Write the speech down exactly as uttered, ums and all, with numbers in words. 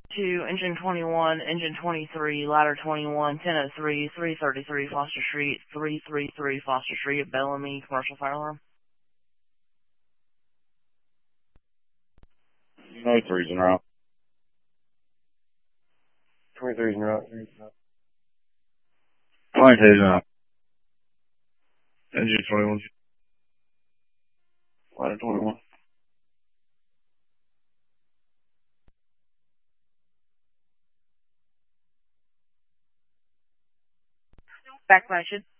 two, engine twenty-one, engine twenty-three, ladder twenty-one, ten oh three, three thirty-three Foster Street, three thirty-three Foster Street, Bellamy, commercial fire alarm. twenty-three's en route. twenty-three's en route. twenty-two's en route. Engine twenty-one. Ladder twenty-one. Backflashing.